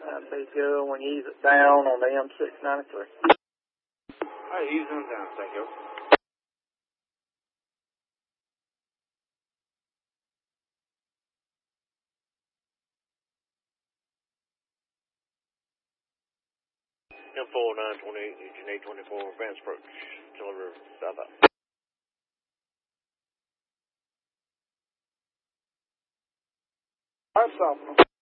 That'd be good when you ease it down on the M693. Alright, ease them down, thank you. M4 928, engine 824, advance approach, deliver south up. That's something.